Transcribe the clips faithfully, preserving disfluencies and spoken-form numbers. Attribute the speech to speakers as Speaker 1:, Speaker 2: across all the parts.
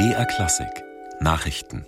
Speaker 1: B R Klassik Nachrichten.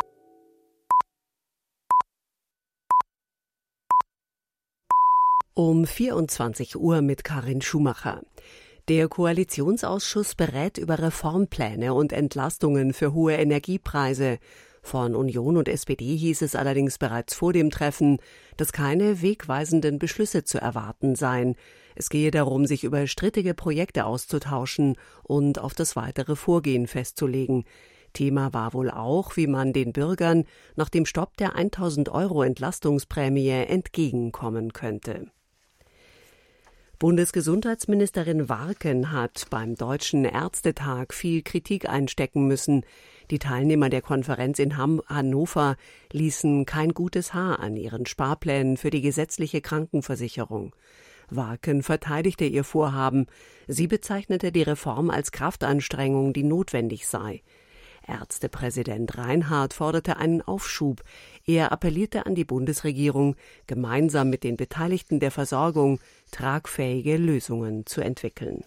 Speaker 2: Um vierundzwanzig Uhr mit Karin Schumacher. Der Koalitionsausschuss berät über Reformpläne und Entlastungen für hohe Energiepreise. Von Union und S P D hieß es allerdings bereits vor dem Treffen, dass keine wegweisenden Beschlüsse zu erwarten seien. Es gehe darum, sich über strittige Projekte auszutauschen und auf das weitere Vorgehen festzulegen. Thema war wohl auch, wie man den Bürgern nach dem Stopp der tausend Euro Entlastungsprämie entgegenkommen könnte. Bundesgesundheitsministerin Warken hat beim Deutschen Ärztetag viel Kritik einstecken müssen. Die Teilnehmer der Konferenz in Hannover ließen kein gutes Haar an ihren Sparplänen für die gesetzliche Krankenversicherung. Warken verteidigte ihr Vorhaben. Sie bezeichnete die Reform als Kraftanstrengung, die notwendig sei. Ärztepräsident Reinhardt forderte einen Aufschub. Er appellierte an die Bundesregierung, gemeinsam mit den Beteiligten der Versorgung tragfähige Lösungen zu entwickeln.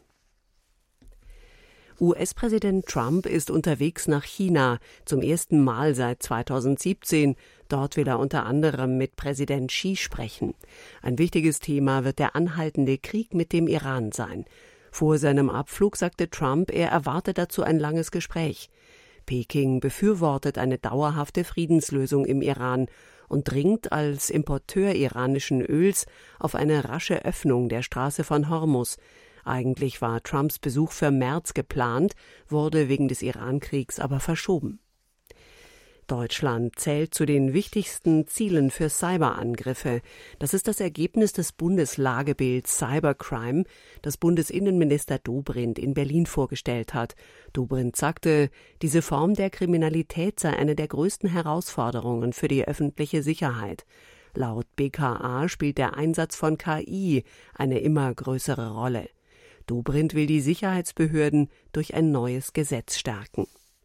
Speaker 2: U S-Präsident Trump ist unterwegs nach China, zum ersten Mal seit zweitausendsiebzehn. Dort will er unter anderem mit Präsident Xi sprechen. Ein wichtiges Thema wird der anhaltende Krieg mit dem Iran sein. Vor seinem Abflug sagte Trump, er erwarte dazu ein langes Gespräch. Peking befürwortet eine dauerhafte Friedenslösung im Iran und dringt als Importeur iranischen Öls auf eine rasche Öffnung der Straße von Hormuz. Eigentlich war Trumps Besuch für März geplant, wurde wegen des Irankriegs aber verschoben. Deutschland zählt zu den wichtigsten Zielen für Cyberangriffe. Das ist das Ergebnis des Bundeslagebilds Cybercrime, das Bundesinnenminister Dobrindt in Berlin vorgestellt hat. Dobrindt sagte, diese Form der Kriminalität sei eine der größten Herausforderungen für die öffentliche Sicherheit. Laut B K A spielt der Einsatz von K I eine immer größere Rolle. Dobrindt will die Sicherheitsbehörden durch ein neues Gesetz stärken.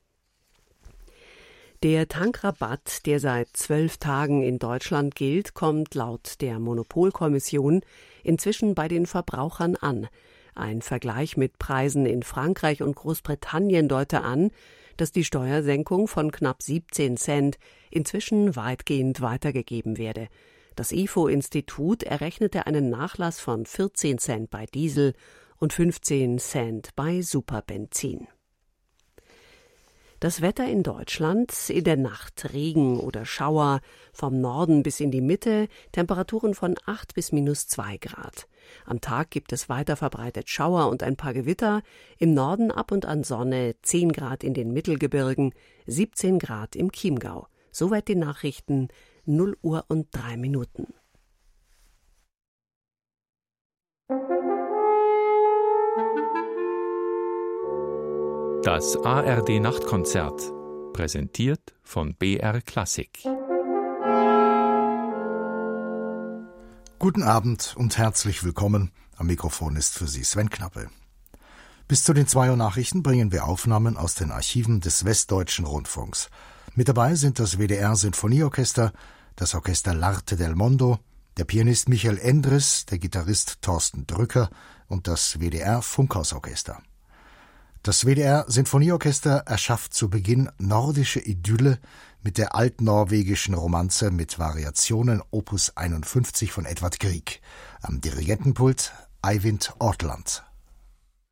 Speaker 2: Der Tankrabatt, der seit zwölf Tagen in Deutschland gilt, kommt laut der Monopolkommission inzwischen bei den Verbrauchern an. Ein Vergleich mit Preisen in Frankreich und Großbritannien deute an, dass die Steuersenkung von knapp siebzehn Cent inzwischen weitgehend weitergegeben werde. Das I F O-Institut errechnete einen Nachlass von vierzehn Cent bei Diesel und fünfzehn Cent bei Superbenzin. Das Wetter in Deutschland, in der Nacht Regen oder Schauer, vom Norden bis in die Mitte, Temperaturen von acht bis minus zwei Grad. Am Tag gibt es weiter verbreitet Schauer und ein paar Gewitter, im Norden ab und an Sonne, zehn Grad in den Mittelgebirgen, siebzehn Grad im Chiemgau. Soweit die Nachrichten, null Uhr und drei Minuten.
Speaker 3: Das A R D-Nachtkonzert, präsentiert von B R Klassik.
Speaker 4: Guten Abend und herzlich willkommen. Am Mikrofon ist für Sie Sven Knappe. Bis zu den zwei Uhr Nachrichten bringen wir Aufnahmen aus den Archiven des Westdeutschen Rundfunks. Mit dabei sind das W D R-Sinfonieorchester, das Orchester L'Arte del Mondo, der Pianist Michael Endres, der Gitarrist Thorsten Drücker und das W D R-Funkhausorchester. Das W D R-Sinfonieorchester erschafft zu Beginn nordische Idylle mit der altnorwegischen Romanze mit Variationen Opus einundfünfzig von Edvard Grieg. Am Dirigentenpult Eivind Ortland.